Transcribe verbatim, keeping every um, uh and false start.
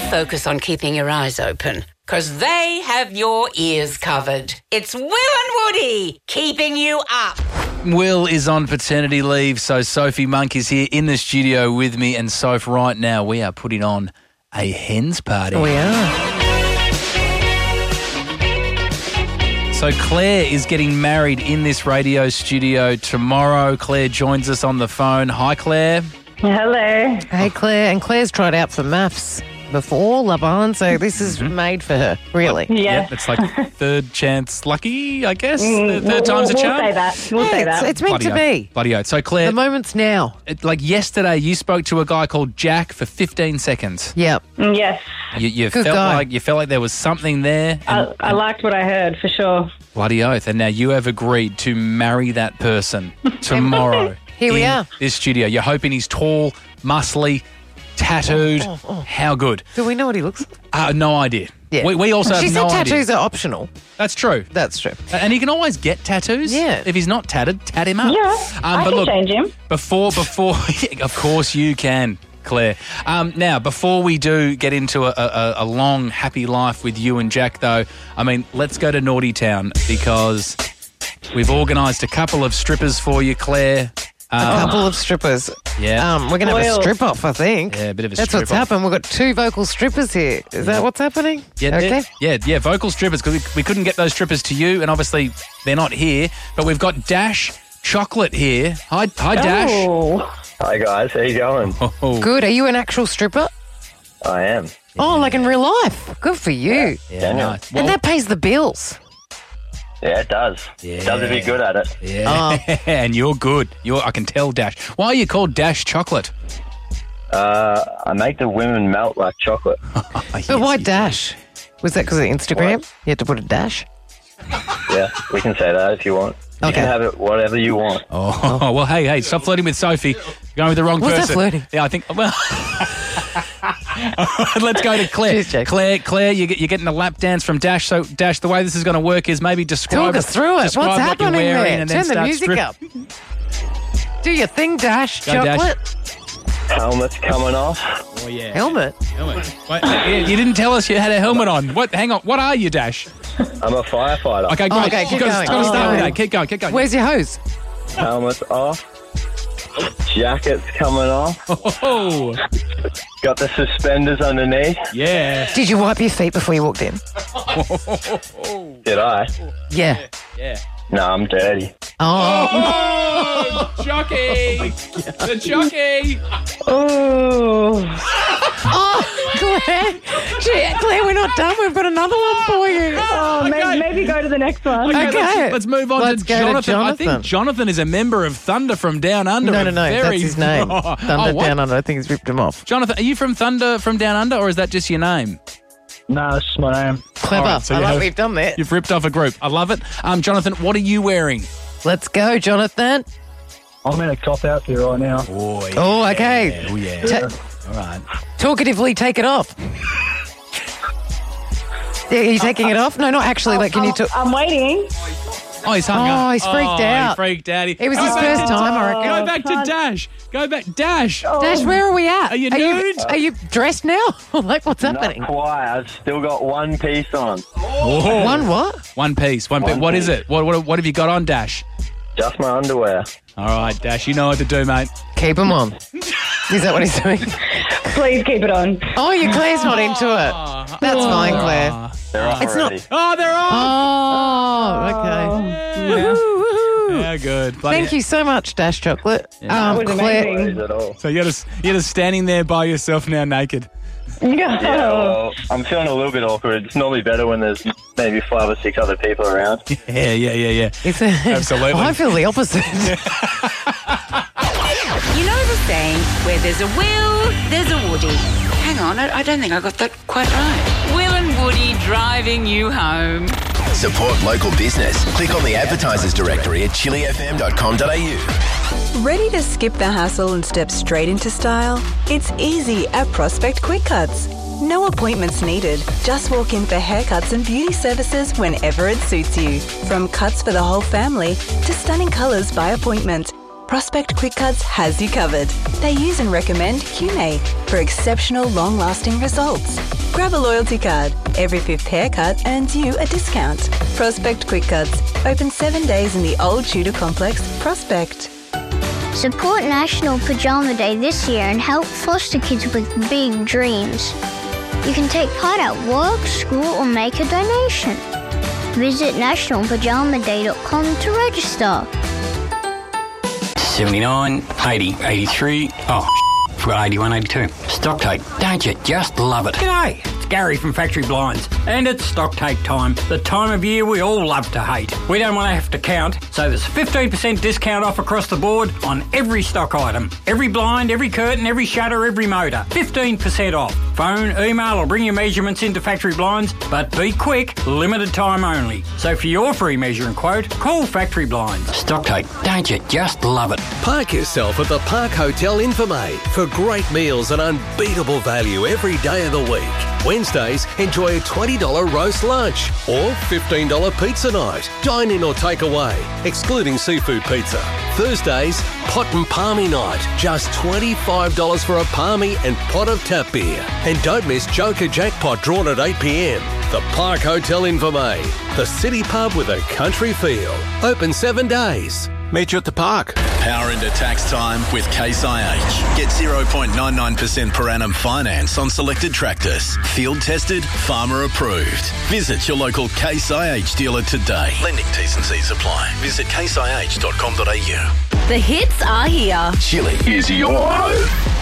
focus on keeping your eyes open, because they have your ears covered. It's Will and Woody keeping you up. Will is on paternity leave, so Sophie Monk is here in the studio with me. And Soph, right now we are putting on a hens party. We are. So Claire is getting married in this radio studio tomorrow. Claire joins us on the phone. Hi, Claire. Hello. Hey, Claire. And Claire's tried out for maths before Love Island, so this is Mm-hmm. made for her, really. Yeah. Yep, it's like third chance lucky, I guess. Third, We'll- third time's a we'll charm. say that. We'll Yeah, say it's, that. it's meant Bloody to oath. be. Bloody oath. So Claire, The moment's now. it, like yesterday, you spoke to a guy called Jack for fifteen seconds. Yep. Mm, yes. You, you Good felt guy. like you felt like there was something there. And, I, I liked what I heard, for sure. bloody oath. And now you have agreed to marry that person tomorrow. Here we in are. This studio. You're hoping he's tall, muscly, tattooed. Oh, oh, oh. How good? Do we know what he looks like? Uh, no idea. Yeah. We, we also She have said no tattoos idea. are optional. That's true. That's true. And he can always get tattoos. Yeah. If he's not tatted, tat him up. Yeah. Um, I but can look, change him. Before, before, of course you can, Claire. Um, now, before we do get into a, a, a long, happy life with you and Jack, though, I mean, let's go to Naughty Town because we've organised a couple of strippers for you, Claire. A Um, couple of strippers. Yeah. Um, we're going to have a Spoiled. strip off, I think. Yeah, a bit of a That's what's strip-off. happened. We've got two vocal strippers here. Is that what's happening? Yeah, Okay. yeah, yeah, yeah, vocal strippers, because we, we couldn't get those strippers to you, and obviously they're not here. But we've got Dash Chocolate here. Hi, hi, Dash. Oh. Hi guys, how you going? Oh, Good. Are you an actual stripper? I am. Oh, like in real life. Good for you. yeah, nice. Well, And that pays the bills. Yeah, it does. Yeah. It does if you're good at it. yeah, and you're good. You're, I can tell, Dash. Why are you called Dash Chocolate? Uh, I make the women melt like chocolate. But why dash? Was that because of Instagram? What? You had to put a dash? Yeah, we can say that if you want. You Okay. can have it whatever you want. Oh, well, hey, hey, stop flirting with Sophie. You're going with the wrong Was that person. flirting? Yeah, I think, well... Let's go to Claire. Cheers, Jake. Claire, Claire, you get, you're getting a lap dance from Dash. So, Dash, the way this is going to work is maybe describe Talk us through it. describe What's what happening you're wearing there? and then Turn the start music strip- up. Do your thing, Dash. Go, Dash. Chocolate. Helmet's coming off. Oh, yeah. Helmet. Helmet. Wait, yeah, you didn't tell us you had a helmet on. What? Hang on. What are you, Dash? I'm a firefighter. Okay, great. okay, keep You've got going. to, got to start Oh. with that. Keep going, keep going. Where's your hose? Helmet's off. Jacket's coming off. Oh, Got the suspenders underneath. yeah. Did you wipe your feet before you walked in? Did I? Yeah. Yeah. No, I'm dirty. Oh. Oh, jockey. The jockey. Oh. Oh, Claire. Gee, Claire, we're not done. We've got another one for you. Oh, Okay. maybe, maybe go to the next one. Okay, Okay. Let's, let's move on Let's to, go to Jonathan. I Jonathan. think Jonathan is a member of Thunder from Down Under. No, a no, no. Very... That's his name. Oh, Thunder what? Down Under. I think he's ripped him off. Jonathan, are you from Thunder from Down Under, or is that just your name? No, that's just my name. Clever. All right, so I you like have- what we've done there. You've ripped off a group. I love it. Um, Jonathan, what are you wearing? Let's go, Jonathan. I'm in a cop outfit right now. Oh, yeah. Oh, okay. Oh, yeah. Ta- All right. talkatively take it off. Yeah, are you taking it off? No, not actually. Like, can you talk? I'm waiting. Oh, he's hung Oh, up. he's freaked oh, out. He freaked out. He- It was Go his back first to- time, I reckon. Go back to can't- Dash. Go back. Dash. Dash, where are we at? Are you are you, nude? are you dressed now? Like, what's happening? Not quite. I've still got one piece on. Oh. One what? One piece. One, piece. One What is piece. it? What, what What have you got on, Dash? Just my underwear. All right, Dash. You know what to do, mate. Keep him on. Is that what he's doing? Please keep it on. Oh, your Claire's not into it. That's fine, Claire. Ah. They're on It's not- already. Oh, they're on. Oh, okay. Yeah. Woohoo, woohoo. Yeah, good. Bloody- Thank you so much, Dash Chocolate. Yeah. Um, That was Claire, amazing. Worries at all. So you're just you're just standing there by yourself now, naked. Yeah, well, I'm feeling a little bit awkward. It's normally better when there's maybe five or six other people around. Yeah, yeah, yeah, yeah. it's a, Absolutely. I feel the opposite. You know the saying, where there's a Will, there's a Woody. Hang on, I, I don't think I got that quite right. Will and Woody driving you home. Support local business. Click on the advertisers directory at chili f m dot com dot a u. Ready to skip the hassle and step straight into style? It's easy at Prospect Quick Cuts. No appointments needed. Just walk in for haircuts and beauty services whenever it suits you. From cuts for the whole family to stunning colours by appointment. Prospect Quick Cuts has you covered. They use and recommend Humay for exceptional long-lasting results. Grab a loyalty card. Every fifth haircut earns you a discount. Prospect Quick Cuts. Open seven days in the Old Tudor Complex, Prospect. Support National Pajama Day this year and help foster kids with big dreams. You can take part at work, school or make a donation. Visit national pajama day dot com to register. seventy-nine, eighty, eighty-three, oh, forgot eighty-one, eighty-two. Stock take, don't you just love it? G'day, it's Gary from Factory Blinds, and it's stock take time, the time of year we all love to hate. We don't want to have to count, so there's fifteen percent discount off across the board on every stock item. Every blind, every curtain, every shutter, every motor. fifteen percent off. Phone, email or bring your measurements into Factory Blinds, but be quick, limited time only. So for your free measure and quote, call Factory Blinds. Stock take, don't you just love it? Park yourself at the Park Hotel Invermay for great meals and unbeatable value every day of the week. Wednesdays, enjoy a twenty dollars roast lunch or fifteen dollars pizza night. Dine in or take away, excluding seafood pizza. Thursdays, pot and palmy night. Just twenty-five dollars for a palmy and pot of tap beer. And don't miss Joker Jackpot drawn at eight p.m. The Park Hotel Invermay, the city pub with a country feel. Open seven days. Meet you at the park. Power into tax time with Case I H. Get zero point nine nine percent per annum finance on selected tractors. Field tested, farmer approved. Visit your local Case I H dealer today. Lending T's and C's apply. Visit case I H dot com dot a u. The hits are here. Chili is your home.